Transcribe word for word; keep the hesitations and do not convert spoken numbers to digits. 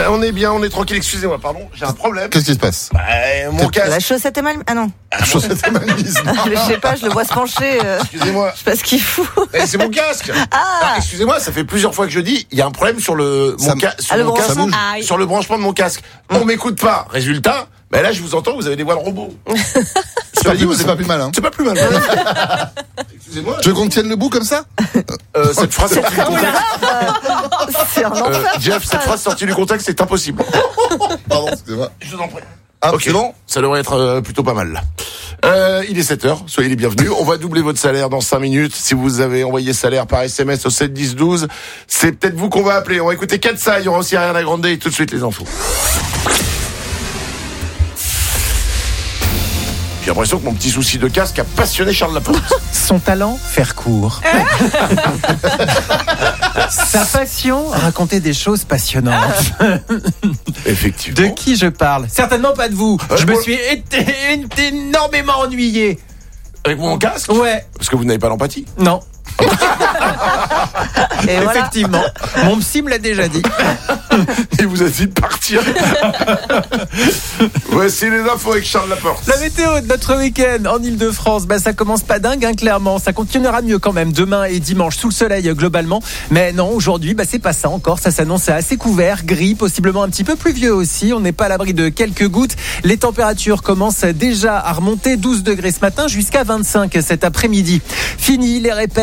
Euh, on est bien, on est tranquille. Excusez-moi, pardon, j'ai un problème. Qu'est-ce qui se passe? Bah, mon casque. La chaussette est mal. Ah non. La chaussette est mal mise. Je sais pas, je le vois se pencher. euh, Excusez-moi. Je sais pas ce qu'il fout. Eh, c'est mon casque. Ah, excusez-moi, ça fait plusieurs fois que je dis, il y a un problème sur le mon Ça- ca- sur Ah, le mon casque, branchement. Ah, oui. sur le branchement de mon casque. On m'écoute pas. Résultat, ben là je vous entends, vous avez des voiles robots. C'est pas, plus- c'est pas plus mal, hein. C'est pas plus mal. Excusez-moi. Tu veux qu'on tienne le bout comme ça? Euh, cette phrase sortie du contexte. C'est un Euh, enfer. Jeff, cette phrase sortie du contexte, c'est impossible. Pardon, excusez-moi. Je vous en prie. Ah, Ok, c'est bon? ça devrait être euh, plutôt pas mal. Euh, il est sept heures, soyez les bienvenus. On va doubler votre salaire dans cinq minutes. Si vous avez envoyé salaire par S M S au sept dix douze, c'est peut-être vous qu'on va appeler. On va écouter Katsa, il y aura aussi Ariana Grande et tout de suite les infos. J'ai l'impression que mon petit souci de casque a passionné Charles Laporte. Son talent, faire court. Sa passion, raconter des choses passionnantes. Effectivement. De qui je parle? Certainement pas de vous. Euh, Je me moi- suis été- été énormément ennuyé. Avec mon casque? Ouais, Parce que vous n'avez pas l'empathie. non, Et voilà. effectivement. Mon psy me l'a déjà dit. Il vous a dit de partir. Voici les infos avec Charles Laporte. La météo de notre week-end en Ile-de-France, bah ça commence pas dingue, hein, clairement. Ça continuera mieux quand même demain et dimanche sous le soleil euh, globalement. Mais non, aujourd'hui, bah c'est pas ça encore. Ça s'annonce assez couvert, gris, possiblement un petit peu pluvieux aussi. On n'est pas à l'abri de quelques gouttes. Les températures commencent déjà à remonter, douze degrés ce matin jusqu'à vingt-cinq cet après-midi. Fini les répètes.